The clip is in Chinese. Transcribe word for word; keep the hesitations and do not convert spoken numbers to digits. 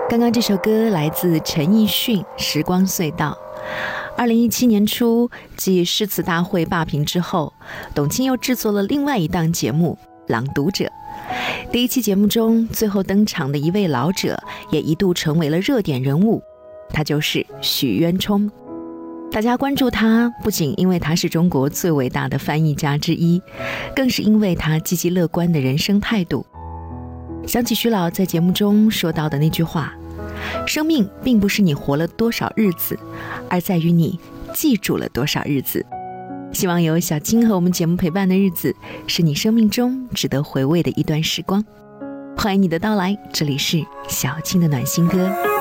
刚刚这首歌来自陈奕迅《时光隧道》。二零一七年初，继诗词大会罢评之后，董卿又制作了另外一档节目《朗读者》。第一期节目中最后登场的一位老者也一度成为了热点人物，他就是许渊冲。大家关注他不仅因为他是中国最伟大的翻译家之一，更是因为他积极乐观的人生态度。想起徐老在节目中说到的那句话，生命并不是你活了多少日子，而在于你记住了多少日子。希望有小青和我们节目陪伴的日子，是你生命中值得回味的一段时光。欢迎你的到来，这里是小青的暖心歌。